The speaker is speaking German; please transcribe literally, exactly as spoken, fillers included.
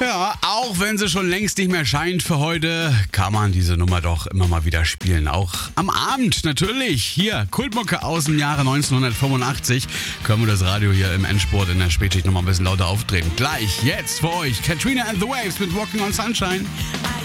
Ja, auch wenn sie schon längst nicht mehr scheint für heute, kann man diese Nummer doch immer mal wieder spielen. Auch am Abend natürlich. Hier, Kultmucke aus dem Jahre neunzehnhundertfünfundachtzig. Können wir das Radio hier im Endspurt in der Spätschicht noch mal ein bisschen lauter aufdrehen. Gleich, jetzt für euch, Katrina and the Waves mit Walking on Sunshine.